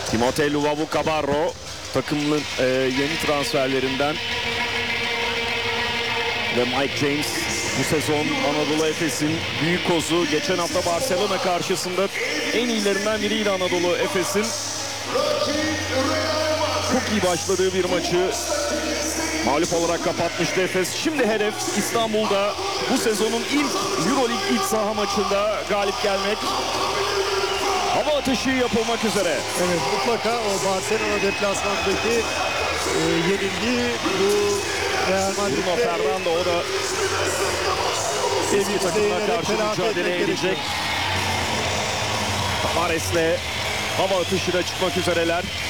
Timotei Luwawu-Cabarro takımın yeni transferlerinden ve Mike James bu sezon Anadolu Efes'in büyük kozu. Geçen hafta Barcelona karşısında en iyilerinden biriydi Anadolu Efes'in. Çok iyi başladığı bir maçı mağlup olarak kapatmıştı Efes. Şimdi hedef İstanbul'da bu sezonun ilk Euroleague iç saha maçında galip gelmek. Hava atışı yapılmak üzere. Evet, mutlaka o Barcelona deplasmandaki yenilgi bu Real Bruno Madrid'de Fernando, o da eski takımına karşı mücadele edecek. Tavares'le hava atışına çıkmak üzereler.